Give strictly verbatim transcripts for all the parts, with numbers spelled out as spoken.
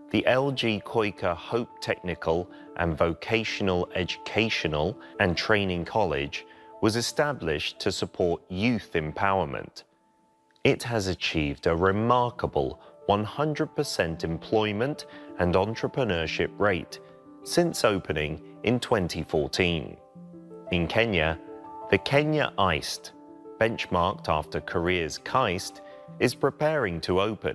The L G Koika Hope Technical and Vocational Educational and Training College was established to support youth empowerment. It has achieved a remarkable one hundred percent employment and entrepreneurship rate since opening in twenty fourteen. In Kenya, the Kenya ICET, benchmarked after Korea's KAIST, is preparing to open.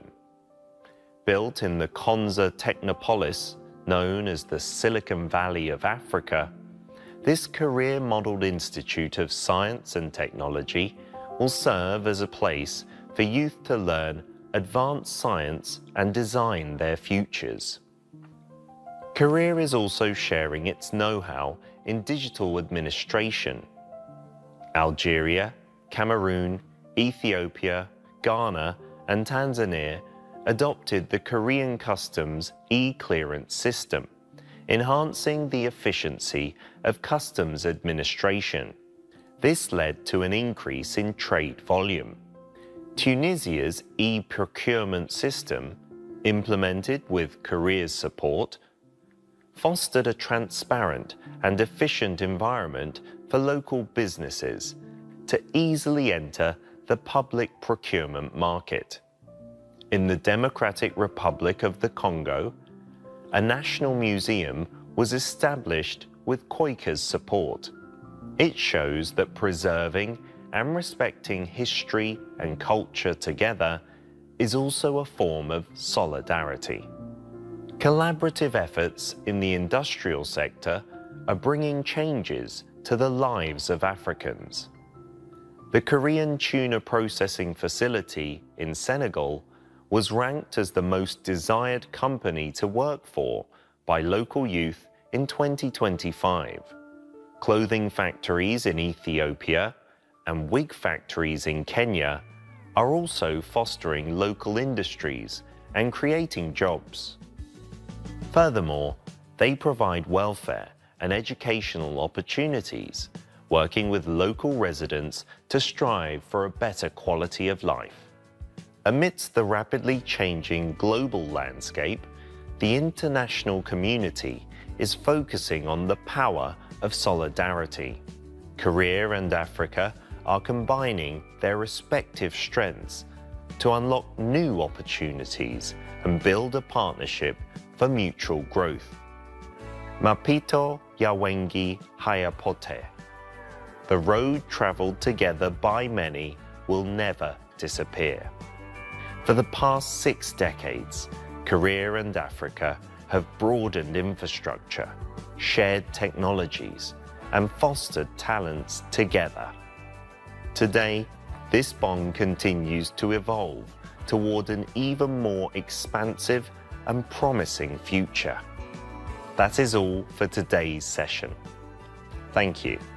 Built in the Konza Technopolis, known as the Silicon Valley of Africa, this career-modeled institute of science and technology will serve as a place for youth to learn advanced science and design their futures. Korea is also sharing its know-how in digital administration. Algeria, Cameroon, Ethiopia, Ghana, and Tanzania adopted the Korean Customs e-clearance system, enhancing the efficiency of customs administration. This led to an increase in trade volume. Tunisia's e-procurement system, implemented with Korea's support, fostered a transparent and efficient environment for local businesses to easily enter the public procurement market. In the Democratic Republic of the Congo, a national museum was established with Koika's support. It shows that preserving and respecting history and culture together is also a form of solidarity. Collaborative efforts in the industrial sector are bringing changes to the lives of Africans. The Korean tuna processing facility in Senegal was ranked as the most desired company to work for by local youth in twenty twenty-five. Clothing factories in Ethiopia and wig factories in Kenya are also fostering local industries and creating jobs. Furthermore, they provide welfare and educational opportunities, working with local residents to strive for a better quality of life. Amidst the rapidly changing global landscape, the international community is focusing on the power of solidarity. Korea and Africa are combining their respective strengths to unlock new opportunities and build a partnership for mutual growth. Mapito ya wengi hayapote. The road traveled together by many will never disappear. For the past six decades, Korea and Africa have broadened infrastructure, shared technologies, and fostered talents together. Today, this bond continues to evolve toward an even more expansive and promising future. That is all for today's session. Thank you.